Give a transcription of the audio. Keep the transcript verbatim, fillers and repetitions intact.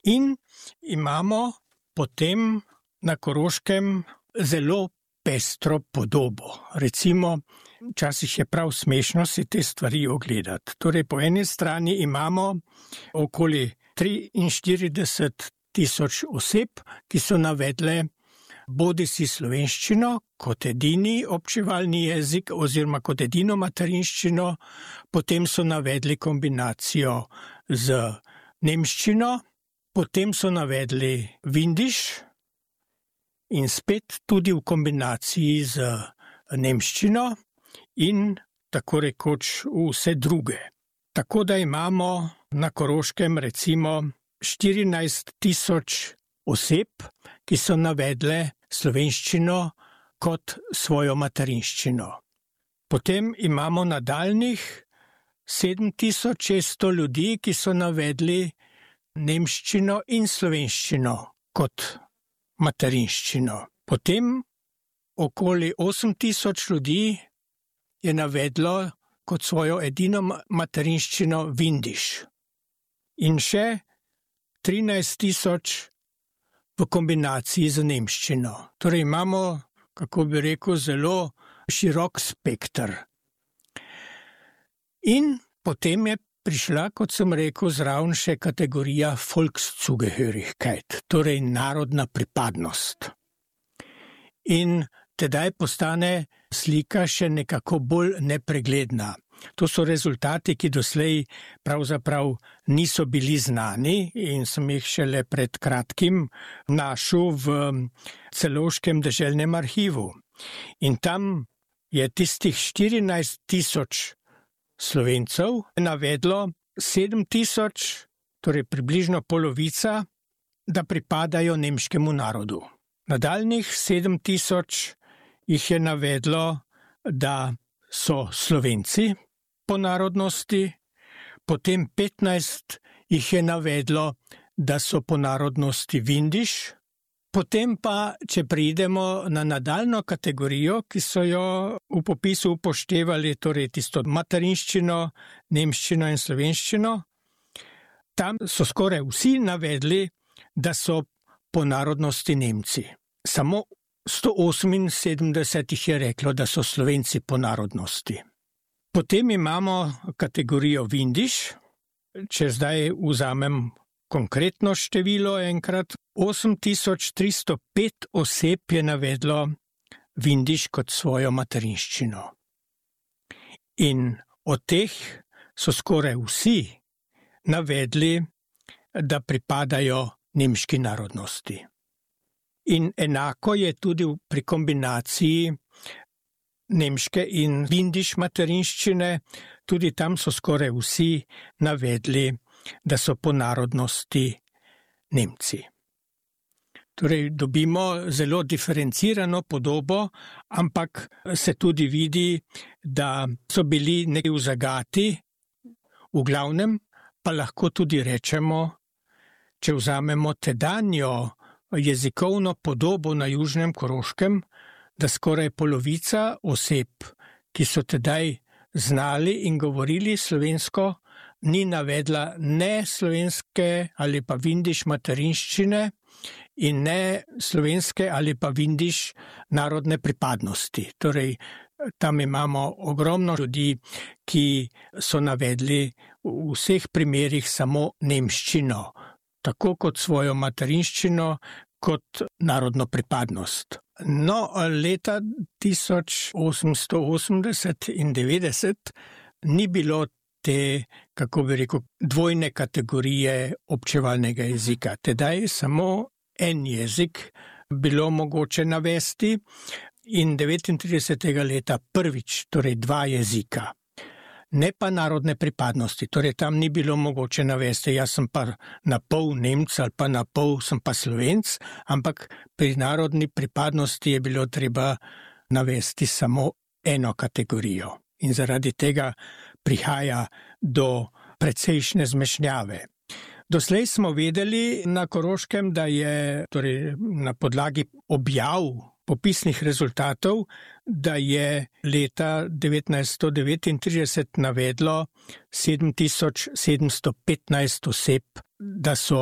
In imamo potem na Koroškem zelo pestro podobo. Recimo, včasih je prav smešno si te stvari ogledati. Torej, po eni strani imamo okoli triinštirideset tisoč oseb, ki so navedle bodisi slovenščino kot edini občevalni jezik oziroma kot edino materinščino, potem so navedli kombinacijo z nemščino, potem so navedli vindiš in spet tudi v kombinaciji z nemščino in tako rekoč vse druge. Tako da imamo na Koroškem recimo štirinajst tisoč oseb, ki so navedle slovenščino kot svojo materinščino. Potem imamo nadaljnjih sedem tisoč šeststo ljudi, ki so navedli nemščino in slovenščino kot materinščino. Potem okoli osem tisoč ljudi je navedlo kot svojo edino materinščino vindiš. In še trinajst tisoč v kombinaciji z nemščino. Torej imamo, kako bi rekel, zelo širok spekter. In potem je prišla, kot sem rekel, zraven še kategorija Volkszugehörigkeit, torej narodna pripadnost. In tedaj postane slika še nekako bolj nepregledna. To so rezultati, ki doslej pravzaprav niso bili znani in sem jih šele pred kratkim našel v Celovškem deželnem arhivu. In tam je tistih štirinajst tisoč Slovencev navedlo sedem tisoč, torej približno polovica, da pripadajo nemškemu narodu. Nadaljnjih sedem tisoč jih je navedlo, da so Slovenci po narodnosti, potem petnajst jih je navedlo, da so po narodnosti vindiš, potem pa, če pridemo na nadaljnjo kategorijo, ki so jo v popisu upoštevali, torej tisto materinščino, nemščino in slovenščino, tam so skoraj vsi navedli, da so po narodnosti Nemci. Samo sto oseminsedemdeset jih je reklo, da so Slovenci po narodnosti. Potem imamo kategorijo vindiš, če zdaj vzamem konkretno število enkrat, osem tisoč tristo pet oseb je navedlo vindiš kot svojo materinščino. In od teh so skoraj vsi navedli, da pripadajo nemški narodnosti. In enako je tudi pri kombinaciji nemške in vindiš materinščine, tudi tam so skoraj vsi navedli, da so po narodnosti Nemci. Torej dobimo zelo diferencirano podobo, ampak se tudi vidi, da so bili neki v zagati, v glavnem pa lahko tudi rečemo, če vzamemo tedanjo jezikovno podobo na južnem Koroškem, da skoraj polovica oseb, ki so tedaj znali in govorili slovensko, ni navedla ne slovenske ali pa vindiš materinščine in ne slovenske ali pa vindiš narodne pripadnosti. Torej, tam imamo ogromno ljudi, ki so navedli v vseh primerih samo nemščino, tako kot svojo materinščino, kot narodno pripadnost. No, leta tisoč osemsto osemdeset in devetdeset ni bilo te, kako bi rekel, dvojne kategorije občevalnega jezika. Tedaj samo en jezik bilo mogoče navesti in devetintridesetega leta prvič, torej dva jezika. Ne pa narodne pripadnosti, torej tam ni bilo mogoče navesti, jaz sem pa na pol Nemc ali pa na pol sem pa Slovenc, ampak pri narodni pripadnosti je bilo treba navesti samo eno kategorijo. In zaradi tega prihaja do precejšnje zmešnjave. Doslej smo vedeli na Koroškem, da je torej na podlagi objav popisnih rezultatov, da je leta devetnajststo devetintrideset navedlo sedem tisoč sedemsto petnajst oseb, da so